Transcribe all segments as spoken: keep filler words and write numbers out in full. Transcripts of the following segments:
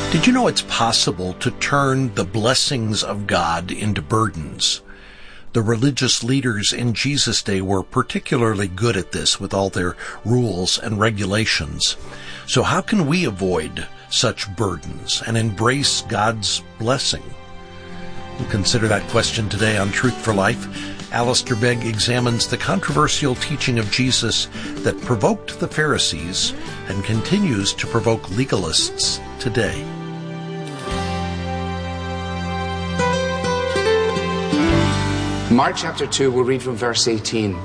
Did you know it's possible to turn the blessings of God into burdens? The religious leaders in Jesus' day were particularly good at this with all their rules and regulations. So how can we avoid such burdens and embrace God's blessing? We'll consider that question today on Truth for Life. Alistair Begg examines the controversial teaching of Jesus that provoked the Pharisees and continues to provoke legalists today. Mark chapter two, we'll read from verse eighteen.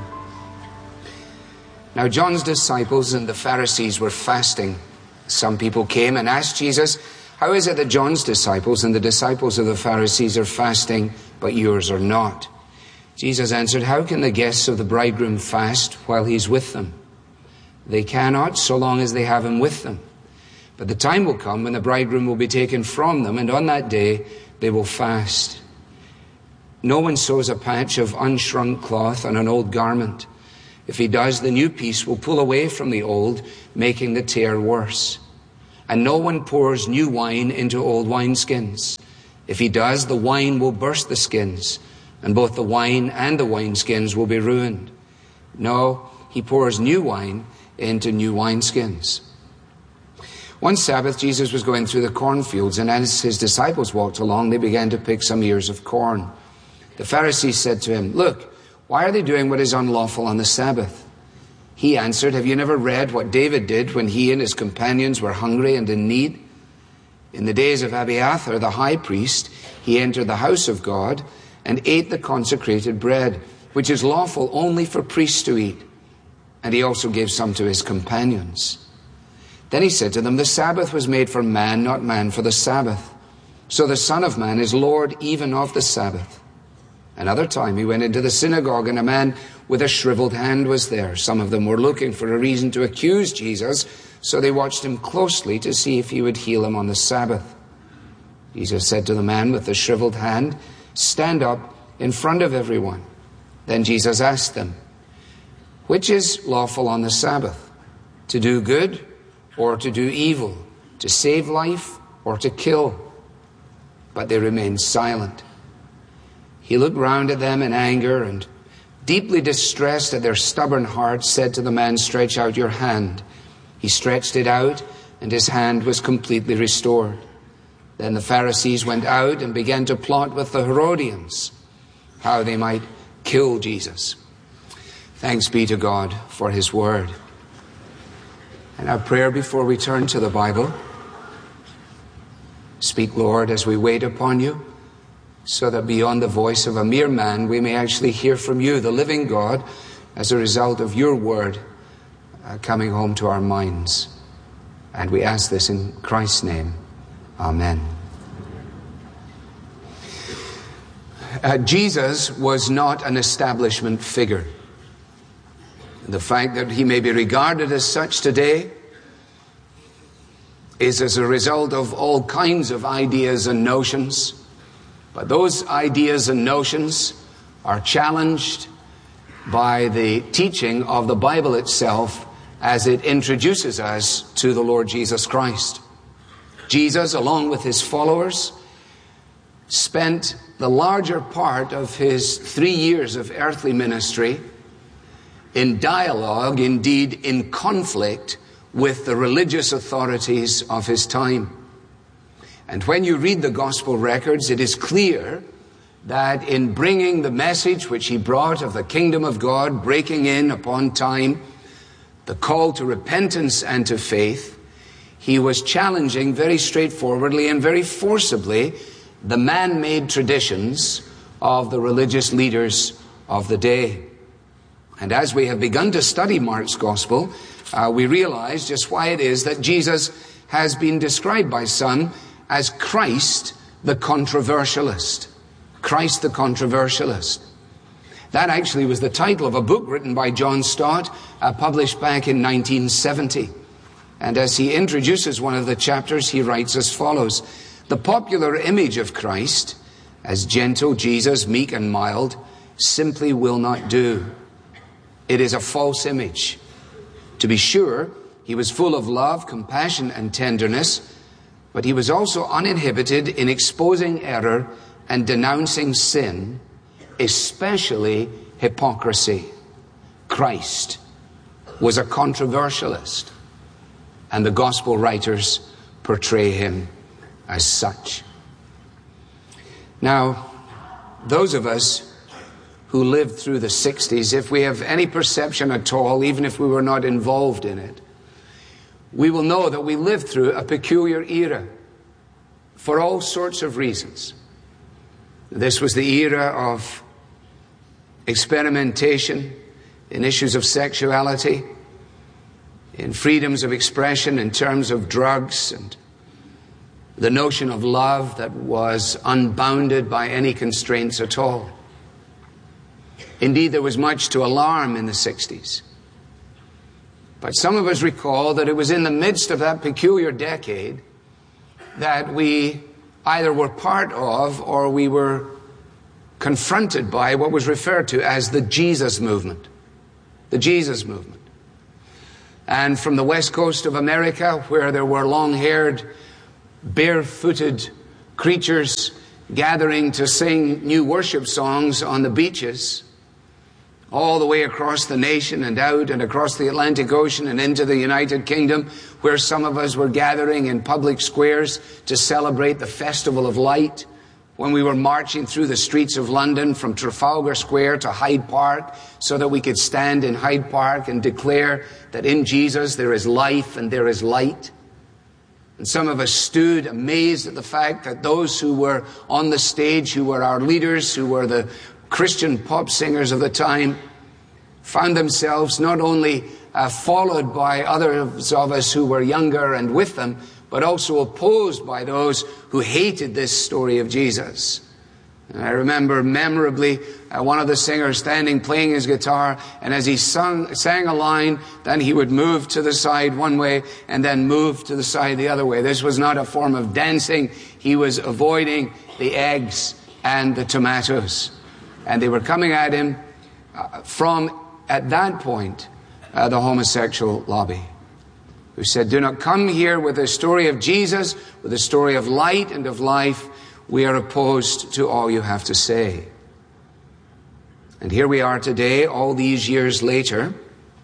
Now John's disciples and the Pharisees were fasting. Some people came and asked Jesus, "How is it that John's disciples and the disciples of the Pharisees are fasting, but yours are not?" Jesus answered, "How can the guests of the bridegroom fast while he's with them? They cannot, so long as they have him with them. But the time will come when the bridegroom will be taken from them, and on that day they will fast. No one sews a patch of unshrunk cloth on an old garment. If he does, the new piece will pull away from the old, making the tear worse. And no one pours new wine into old wineskins. If he does, the wine will burst the skins, and both the wine and the wineskins will be ruined. No, he pours new wine into new wineskins." One Sabbath, Jesus was going through the cornfields, and as his disciples walked along, they began to pick some ears of corn. The Pharisees said to him, "Look, why are they doing what is unlawful on the Sabbath?" He answered, "Have you never read what David did when he and his companions were hungry and in need? In the days of Abiathar, the high priest, he entered the house of God and ate the consecrated bread, which is lawful only for priests to eat. And he also gave some to his companions." Then he said to them, "The Sabbath was made for man, not man for the Sabbath. So the Son of Man is Lord even of the Sabbath." Another time he went into the synagogue, and a man with a shriveled hand was there. Some of them were looking for a reason to accuse Jesus, so they watched him closely to see if he would heal him on the Sabbath. Jesus said to the man with the shriveled hand, "Stand up in front of everyone." Then Jesus asked them, "Which is lawful on the Sabbath? To do good or to do evil? To save life or to kill?" But they remained silent. He looked round at them in anger and, deeply distressed at their stubborn hearts, said to the man, "Stretch out your hand." He stretched it out, and his hand was completely restored. Then the Pharisees went out and began to plot with the Herodians how they might kill Jesus. Thanks be to God for his word. And our prayer before we turn to the Bible. Speak, Lord, as we wait upon you, so that beyond the voice of a mere man, we may actually hear from you, the living God, as a result of your word uh, coming home to our minds. And we ask this in Christ's name. Amen. Uh, Jesus was not an establishment figure. The fact that he may be regarded as such today is as a result of all kinds of ideas and notions. But those ideas and notions are challenged by the teaching of the Bible itself as it introduces us to the Lord Jesus Christ. Jesus, along with his followers, spent the larger part of his three years of earthly ministry in dialogue, indeed in conflict, with the religious authorities of his time. And when you read the gospel records, it is clear that in bringing the message which he brought of the kingdom of God breaking in upon time, the call to repentance and to faith, he was challenging very straightforwardly and very forcibly the man-made traditions of the religious leaders of the day. And as we have begun to study Mark's gospel, uh, we realize just why it is that Jesus has been described by some as Christ the controversialist. Christ the controversialist. That actually was the title of a book written by John Stott, uh, published back in nineteen seventy. And as he introduces one of the chapters, he writes as follows: "The popular image of Christ, as gentle Jesus, meek and mild, simply will not do. It is a false image. To be sure, he was full of love, compassion, and tenderness, But he was also uninhibited in exposing error and denouncing sin, especially hypocrisy. Christ was a controversialist, and the gospel writers portray him as such. Now, those of us who lived through the sixties, if we have any perception at all, even if we were not involved in it, we will know that we lived through a peculiar era for all sorts of reasons. This was the era of experimentation in issues of sexuality, in freedoms of expression in terms of drugs, and the notion of love that was unbounded by any constraints at all. Indeed, there was much to alarm in the sixties. But some of us recall that it was in the midst of that peculiar decade that we either were part of or we were confronted by what was referred to as the Jesus movement. The Jesus movement. And from the west coast of America, where there were long-haired, barefooted creatures gathering to sing new worship songs on the beaches, all the way across the nation and out and across the Atlantic Ocean and into the United Kingdom, where some of us were gathering in public squares to celebrate the Festival of Light, when we were marching through the streets of London from Trafalgar Square to Hyde Park so that we could stand in Hyde Park and declare that in Jesus there is life and there is light. And some of us stood amazed at the fact that those who were on the stage, who were our leaders, who were the Christian pop singers of the time, found themselves not only uh, followed by others of us who were younger and with them, but also opposed by those who hated this story of Jesus. And I remember memorably uh, one of the singers standing playing his guitar, and as he sung, sang a line, then he would move to the side one way and then move to the side the other way. This was not a form of dancing. He was avoiding the eggs and the tomatoes. And they were coming at him uh, from, at that point, uh, the homosexual lobby, who said, do not come here with a story of Jesus, with a story of light and of life. We are opposed to all you have to say. And here we are today, all these years later,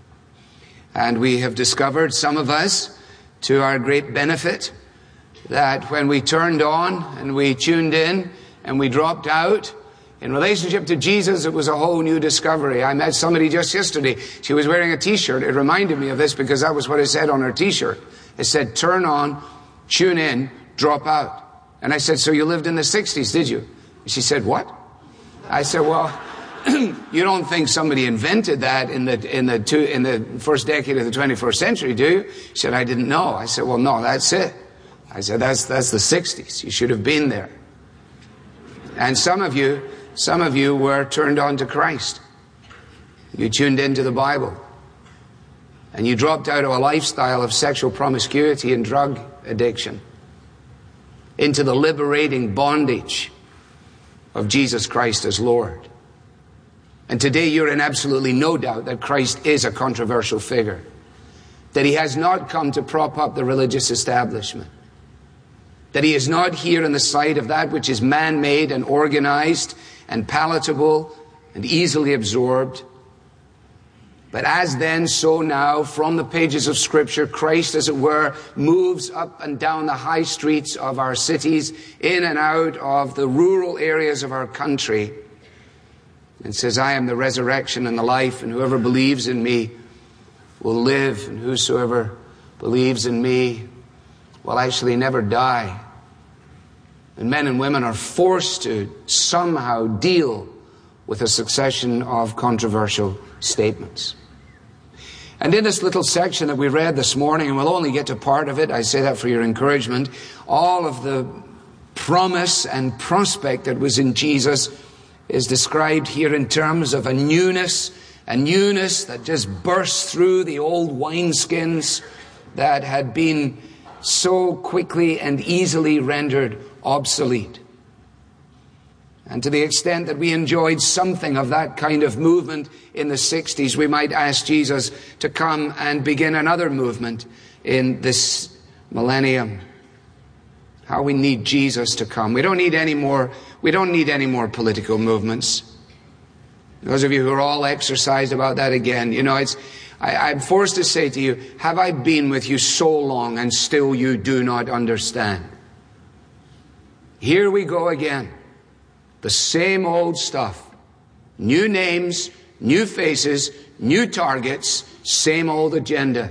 and we have discovered, some of us, to our great benefit, that when we turned on and we tuned in and we dropped out, in relationship to Jesus, it was a whole new discovery. I met somebody just yesterday. She was wearing a t-shirt. It reminded me of this because that was what it said on her t-shirt. It said, turn on, tune in, drop out. And I said, so you lived in the sixties, did you? And she said, what? I said, well, you don't think somebody invented that in the in the two, in the first decade of the twenty-first century, do you? She said, I didn't know. I said, well, no, that's it. I said, that's that's the sixties. You should have been there. And some of you, some of you were turned on to Christ. You tuned into the Bible. And you dropped out of a lifestyle of sexual promiscuity and drug addiction into the liberating bondage of Jesus Christ as Lord. And today you're in absolutely no doubt that Christ is a controversial figure, that he has not come to prop up the religious establishment, that he is not here in the sight of that which is man-made and organized and palatable and easily absorbed. But as then, so now, from the pages of Scripture, Christ, as it were, moves up and down the high streets of our cities, in and out of the rural areas of our country, and says, I am the resurrection and the life, and whoever believes in me will live, and whosoever believes in me will actually never die. And men and women are forced to somehow deal with a succession of controversial statements. And in this little section that we read this morning, and we'll only get to part of it, I say that for your encouragement, all of the promise and prospect that was in Jesus is described here in terms of a newness, a newness that just burst through the old wineskins that had been so quickly and easily rendered obsolete. And to the extent that we enjoyed something of that kind of movement in the sixties, we might ask Jesus to come and begin another movement in this millennium. How we need Jesus to come. We don't need any more, we don't need any more political movements. Those of you who are all exercised about that again, you know, it's, I, I'm forced to say to you, have I been with you so long and still you do not understand? Here we go again. The same old stuff. New names, new faces, new targets, same old agenda.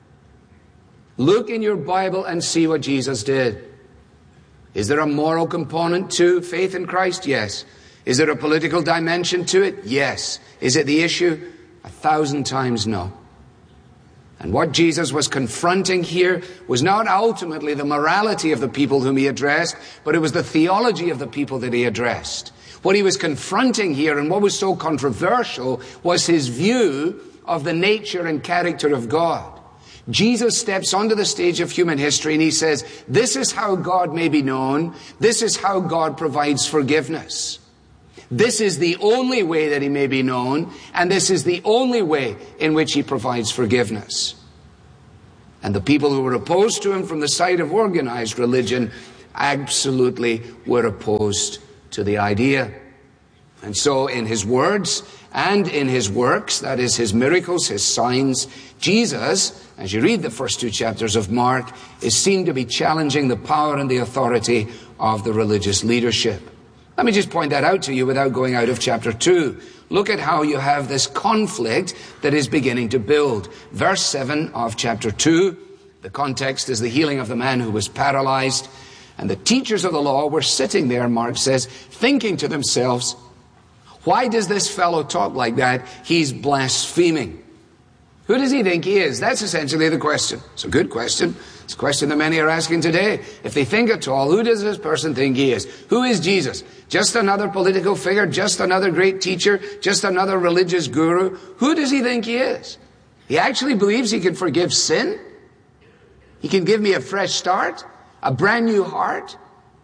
Look in your Bible and see what Jesus did. Is there a moral component to faith in Christ? Yes. Is there a political dimension to it? Yes. Is it the issue? A thousand times no. And what Jesus was confronting here was not ultimately the morality of the people whom he addressed, but it was the theology of the people that he addressed. What he was confronting here, and what was so controversial, was his view of the nature and character of God. Jesus steps onto the stage of human history and he says, this is how God may be known. This is how God provides forgiveness. This is the only way that he may be known, and this is the only way in which he provides forgiveness. And the people who were opposed to him from the side of organized religion absolutely were opposed to the idea. And so in his words and in his works, that is his miracles, his signs, Jesus, as you read the first two chapters of Mark, is seen to be challenging the power and the authority of the religious leadership. Let me just point that out to you without going out of chapter two. Look at how you have this conflict that is beginning to build. Verse seven of chapter two, the context is the healing of the man who was paralyzed. And the teachers of the law were sitting there, Mark says, thinking to themselves, why does this fellow talk like that? He's blaspheming. Who does he think he is? That's essentially the question. It's a good question. It's a question that many are asking today. If they think at all, who does this person think he is? Who is Jesus? Just another political figure? Just another great teacher? Just another religious guru? Who does he think he is? He actually believes he can forgive sin? He can give me a fresh start? A brand new heart?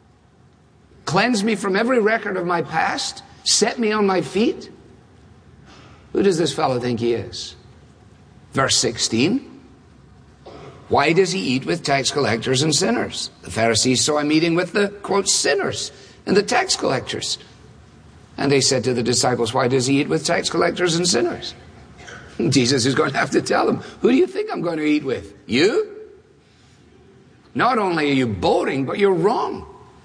Cleanse me from every record of my past? Set me on my feet? Who does this fellow think he is? Verse sixteen. Why does he eat with tax collectors and sinners? The Pharisees saw him eating with the, quote, sinners and the tax collectors. And they said to the disciples, why does he eat with tax collectors and sinners? Jesus is going to have to tell them, who do you think I'm going to eat with? You? Not only are you boring, but you're wrong.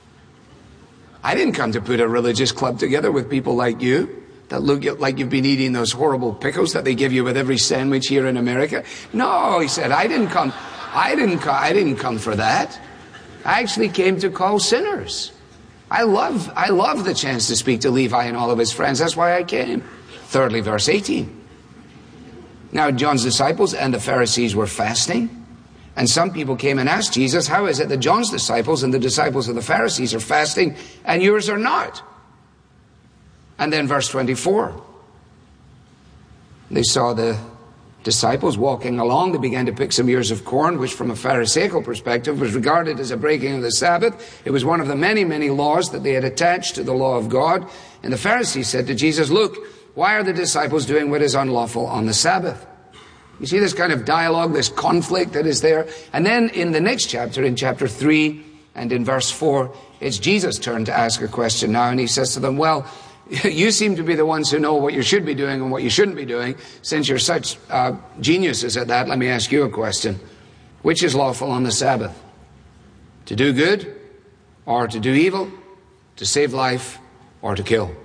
I didn't come to put a religious club together with people like you that look like you've been eating those horrible pickles that they give you with every sandwich here in America. No, he said, I didn't come, I didn't come, I didn't come for that. I actually came to call sinners. I love, I love the chance to speak to Levi and all of his friends. That's why I came. Thirdly, verse eighteen. Now John's disciples and the Pharisees were fasting. And some people came and asked Jesus, how is it that John's disciples and the disciples of the Pharisees are fasting and yours are not? And then verse twenty-four. They saw the disciples walking along. They began to pick some ears of corn, which from a Pharisaical perspective was regarded as a breaking of the Sabbath. It was one of the many, many laws that they had attached to the law of God. And the Pharisees said to Jesus, look, why are the disciples doing what is unlawful on the Sabbath? You see this kind of dialogue, this conflict that is there. And then in the next chapter, in chapter three and in verse four, it's Jesus' turn to ask a question now. And he says to them, well, you seem to be the ones who know what you should be doing and what you shouldn't be doing. Since you're such uh, geniuses at that, let me ask you a question. Which is lawful on the Sabbath? To do good or to do evil? To save life or to kill?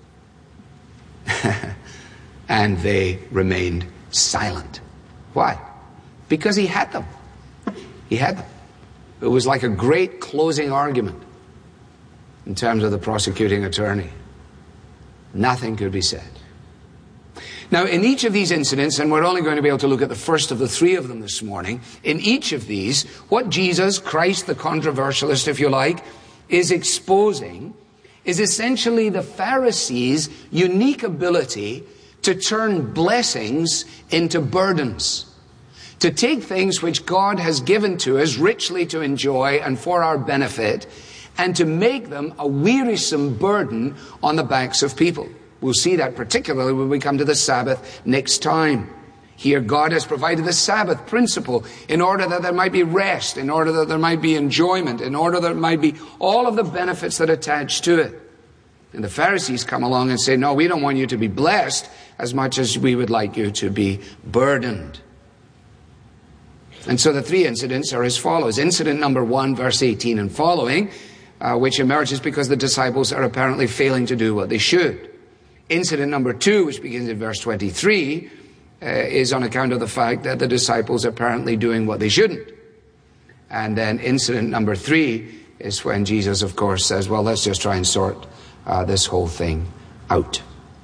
And they remained silent. Why? Because he had them. He had them. It was like a great closing argument in terms of the prosecuting attorney. Nothing could be said. Now, in each of these incidents, and we're only going to be able to look at the first of the three of them this morning, in each of these, what Jesus, Christ the controversialist, if you like, is exposing is essentially the Pharisees' unique ability to turn blessings into burdens. To take things which God has given to us richly to enjoy and for our benefit, and to make them a wearisome burden on the backs of people. We'll see that particularly when we come to the Sabbath next time. Here God has provided the Sabbath principle in order that there might be rest, in order that there might be enjoyment, in order that there might be all of the benefits that attach to it. And the Pharisees come along and say, no, we don't want you to be blessed as much as we would like you to be burdened. And so the three incidents are as follows. Incident number one, verse eighteen and following, uh, which emerges because the disciples are apparently failing to do what they should. Incident number two, which begins in verse twenty-three, uh, is on account of the fact that the disciples are apparently doing what they shouldn't. And then incident number three is when Jesus, of course, says, well, let's just try and sort uh, this whole thing out.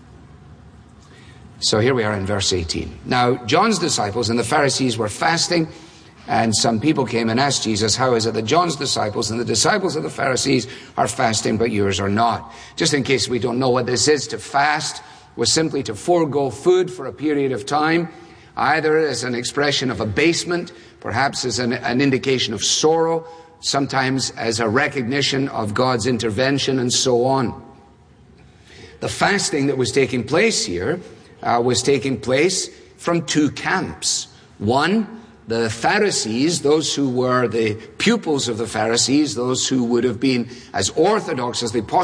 So here we are in verse eighteen. Now, John's disciples and the Pharisees were fasting, and some people came and asked Jesus, how is it that John's disciples and the disciples of the Pharisees are fasting, but yours are not? Just in case we don't know what this is, to fast was simply to forego food for a period of time, either as an expression of abasement, perhaps as an, an indication of sorrow, sometimes as a recognition of God's intervention, and so on. The fasting that was taking place here uh, was taking place from two camps. One, the Pharisees, those who were the pupils of the Pharisees, those who would have been as orthodox as they possibly